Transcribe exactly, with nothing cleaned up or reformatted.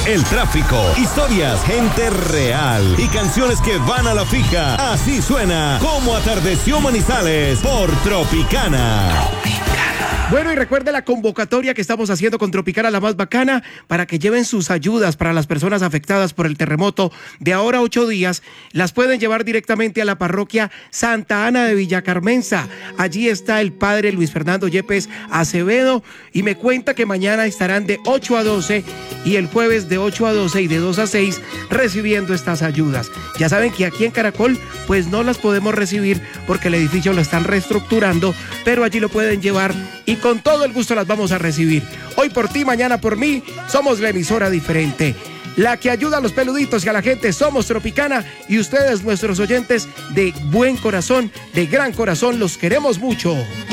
el tráfico, historias, gente real y canciones que van a la fija. Así suena Como Atardeció Manizales por Tropicana. Bueno, y recuerde la convocatoria que estamos haciendo con Tropicana, la más bacana, para que lleven sus ayudas para las personas afectadas por el terremoto de ahora ocho días. Las pueden llevar directamente a la parroquia Santa Ana de Villacarmenza. Allí está el padre Luis Fernando Yepes Acevedo y me cuenta que mañana estarán de ocho a doce y el jueves de ocho a doce y de dos a seis recibiendo estas ayudas. Ya saben que aquí en Caracol pues no las podemos recibir porque el edificio lo están reestructurando, pero allí lo pueden llevar y con todo el gusto las vamos a recibir. Hoy por ti, mañana por mí, somos la emisora diferente, la que ayuda a los peluditos y a la gente. Somos Tropicana y ustedes, nuestros oyentes de buen corazón, de gran corazón, los queremos mucho.